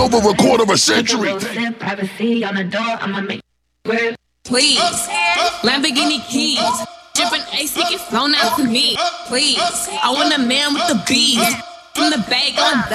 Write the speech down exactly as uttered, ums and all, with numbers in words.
over a quarter of a century. Privacy on the door, I'ma make Please, Lamborghini keys, dripping ace, he get flown out to me. Please, I want a man with the bees, from the bag on